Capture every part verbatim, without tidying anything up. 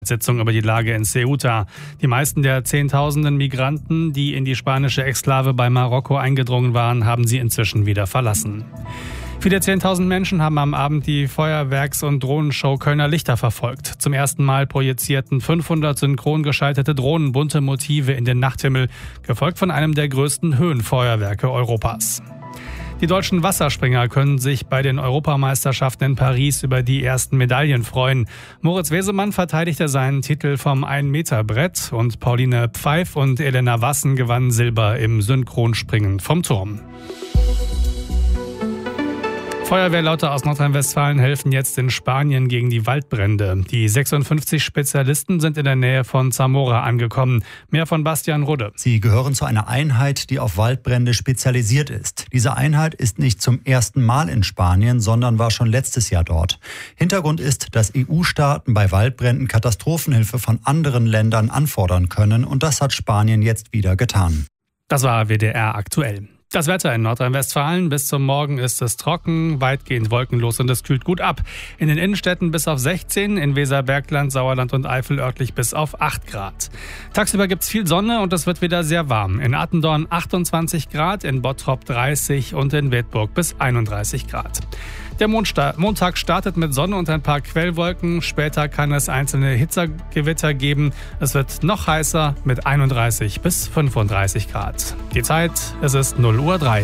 Sitzung über die Lage in Ceuta. Die meisten der Zehntausenden Migranten, die in die spanische Exklave bei Marokko eingedrungen waren, haben sie inzwischen wieder verlassen. Viele zehntausend Menschen haben am Abend die Feuerwerks- und Drohnenshow Kölner Lichter verfolgt. Zum ersten Mal projizierten fünfhundert synchron geschaltete Drohnen bunte Motive in den Nachthimmel, gefolgt von einem der größten Höhenfeuerwerke Europas. Die deutschen Wasserspringer können sich bei den Europameisterschaften in Paris über die ersten Medaillen freuen. Moritz Wesemann verteidigte seinen Titel vom ein-Meter-Brett und Pauline Pfeif und Elena Wassen gewannen Silber im Synchronspringen vom Turm. Feuerwehrleute aus Nordrhein-Westfalen helfen jetzt in Spanien gegen die Waldbrände. Die sechsundfünfzig Spezialisten sind in der Nähe von Zamora angekommen. Mehr von Bastian Rudde. Sie gehören zu einer Einheit, die auf Waldbrände spezialisiert ist. Diese Einheit ist nicht zum ersten Mal in Spanien, sondern war schon letztes Jahr dort. Hintergrund ist, dass E U-Staaten bei Waldbränden Katastrophenhilfe von anderen Ländern anfordern können. Und das hat Spanien jetzt wieder getan. Das war W D R aktuell. Das Wetter in Nordrhein-Westfalen. Bis zum Morgen ist es trocken, weitgehend wolkenlos und es kühlt gut ab. In den Innenstädten bis auf sechzehn, in Weserbergland, Sauerland und Eifel örtlich bis auf acht Grad. Tagsüber gibt's viel Sonne und es wird wieder sehr warm. In Attendorn achtundzwanzig Grad, in Bottrop dreißig und in Wedburg bis einunddreißig Grad. Der Montag startet mit Sonne und ein paar Quellwolken. Später kann es einzelne Hitzegewitter geben. Es wird noch heißer mit einunddreißig bis fünfunddreißig Grad. Die Zeit, es ist null Uhr drei.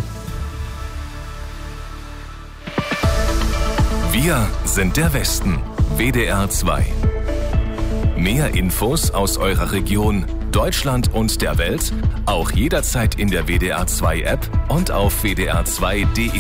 Wir sind der Westen. W D R zwei. Mehr Infos aus eurer Region, Deutschland und der Welt, auch jederzeit in der W D R zwei App und auf w d r zwei punkt d e.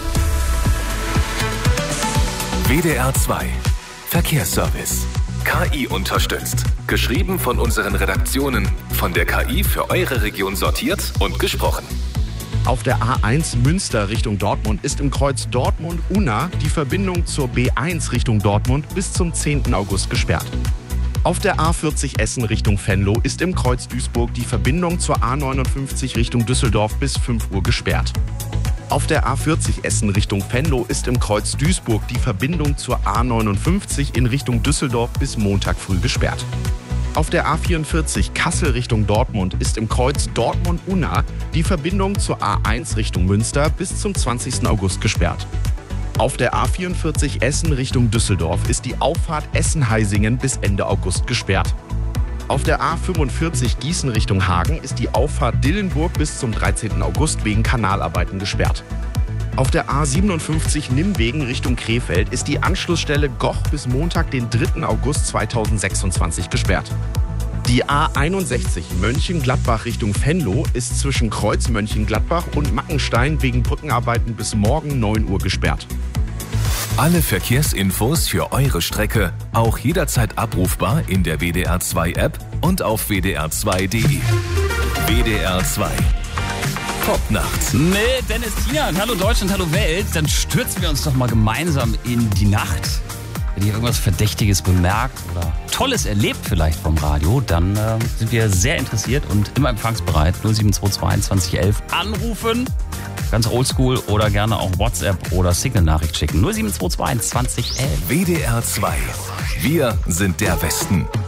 W D R zwei Verkehrsservice. K I unterstützt. Geschrieben von unseren Redaktionen. Von der K I für eure Region sortiert und gesprochen. Auf der A eins Münster Richtung Dortmund ist im Kreuz Dortmund-Unna die Verbindung zur B eins Richtung Dortmund bis zum zehnten August gesperrt. Auf der A vierzig Essen Richtung Venlo ist im Kreuz Duisburg die Verbindung zur A neunundfünfzig Richtung Düsseldorf bis fünf Uhr gesperrt. Auf der A vierzig Essen Richtung Venlo ist im Kreuz Duisburg die Verbindung zur A neunundfünfzig in Richtung Düsseldorf bis Montag früh gesperrt. Auf der A vierundvierzig Kassel Richtung Dortmund ist im Kreuz Dortmund-Unna die Verbindung zur A eins Richtung Münster bis zum zwanzigsten August gesperrt. Auf der A vierundvierzig Essen Richtung Düsseldorf ist die Auffahrt Essen-Heisingen bis Ende August gesperrt. Auf der A fünfundvierzig Gießen Richtung Hagen ist die Auffahrt Dillenburg bis zum dreizehnten August wegen Kanalarbeiten gesperrt. Auf der A siebenundfünfzig Nimwegen Richtung Krefeld ist die Anschlussstelle Goch bis Montag, den dritten August zweitausendsechsundzwanzig gesperrt. Die A einundsechzig Mönchengladbach Richtung Venlo ist zwischen Kreuz Mönchengladbach und Mackenstein wegen Brückenarbeiten bis morgen neun Uhr gesperrt. Alle Verkehrsinfos für eure Strecke auch jederzeit abrufbar in der W D R zwei App und auf w d r zwei punkt d e. W D R zwei. Top-Nacht. Mit Dennis Tinan. Hallo Deutschland, hallo Welt. Dann stürzen wir uns doch mal gemeinsam in die Nacht. Wenn ihr irgendwas Verdächtiges bemerkt oder Tolles erlebt vielleicht vom Radio, dann äh, sind wir sehr interessiert und immer empfangsbereit. null sieben zwei zwei zwanzig elf anrufen. Ganz oldschool oder gerne auch WhatsApp oder Signal-Nachricht schicken. null sieben zwei zwei zwanzig elf. W D R zwei. Wir sind der Westen.